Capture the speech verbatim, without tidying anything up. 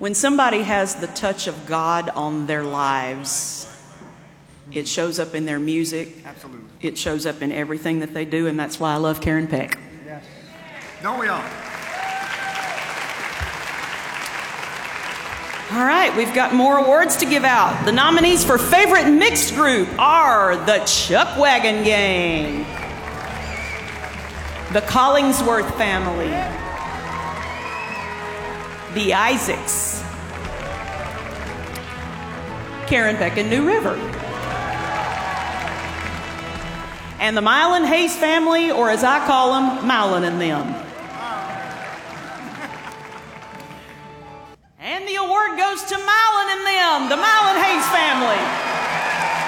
When somebody has the touch of God on their lives, it shows up in their music. Absolutely. It shows up in everything that they do, and that's why I love Karen Peck. Yes. Don't we all? All right, we've got more awards to give out. The nominees for Favorite Mixed Group are the Chuck Wagon Gang, the Collingsworth Family, the Isaacs, Karen Peck and New River, and the Mylan Hayes Family, or as I call them, Mylan and them. And the award goes to Mylan and them, the Mylan Hayes Family.